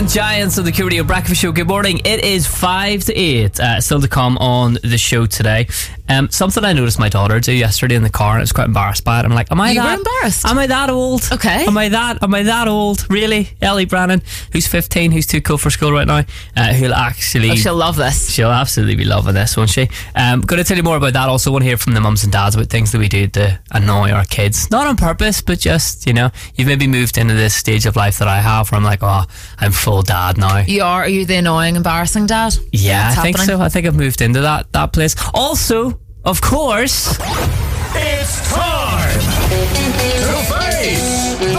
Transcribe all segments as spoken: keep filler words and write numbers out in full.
and Giants of the Q Radio Breakfast Show. Good morning. It is five to eight. Uh, still to come on the show today. Um, something I noticed my daughter do yesterday in the car, and I was quite embarrassed by it. I'm like, am I you that? were embarrassed? Am I that old? Okay. Am I that? Am I that old? Really? Ellie Brannan, who's fifteen, who's too cool for school right now, uh, who'll actually... Oh, she'll love this. She'll absolutely be loving this, won't she? Um, going to tell you more about that. Also want to hear from the mums and dads about things that we do to annoy our kids. Not on purpose, but just, you know, you've maybe moved into this stage of life that I have where I'm like, oh, I'm full dad now. You are? Are you the annoying, embarrassing dad? Yeah, What's I think happening? so. I think I've moved into that, that place. Also, of course... It's time to face the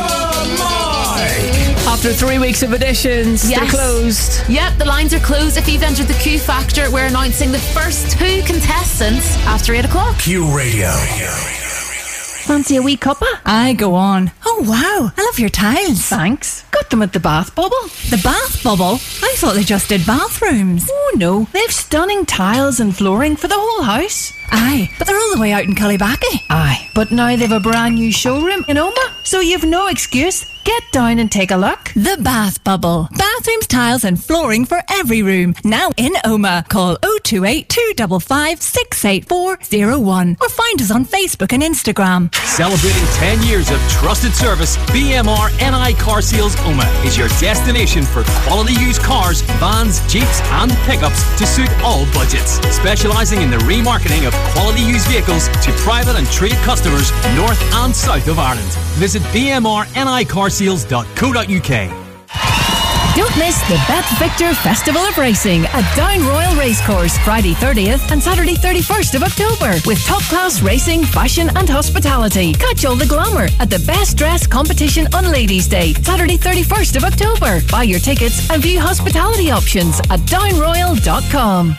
mic. After three weeks of auditions, Yes. they're closed. Yep, the lines are closed. If you've entered the Q Factor, we're announcing the first two contestants after eight o'clock. Q Radio. Fancy a wee cuppa? Aye, go on. Oh, wow. I love your tiles. Thanks. Got them at the Bath Bubble. The Bath Bubble? I thought they just did bathrooms. Oh, no. They've stunning tiles and flooring for the whole house. Aye, but they're all the way out in Cullybackey. Aye, but now they've a brand new showroom in Oma, so you've no excuse. Get down and take a look. The Bath Bubble. Bathrooms, tiles and flooring for every room. Now in Oma. Call oh two eight, two five five, six eight four oh one or find us on Facebook and Instagram. Celebrating ten years of trusted service, B M R N I Car Sales Oma is your destination for quality used cars, vans, jeeps and pickups to suit all budgets. Specialising in the remarketing of quality used vehicles to private and trade customers north and south of Ireland. Visit b m r n i car sales dot co dot u k. Don't miss the Bet Victor Festival of Racing at Down Royal Racecourse, Friday thirtieth and Saturday thirty-first of October, with top-class racing, fashion and hospitality. Catch all the glamour at the Best Dress Competition on Ladies' Day, Saturday thirty-first of October. Buy your tickets and view hospitality options at down royal dot com.